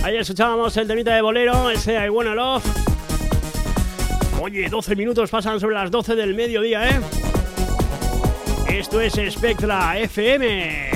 Ahí escuchábamos el temita de Bolero, ese I Wanna Love. Oye, 12 minutos pasan sobre las 12 del mediodía, ¿eh? Esto es Spectra FM.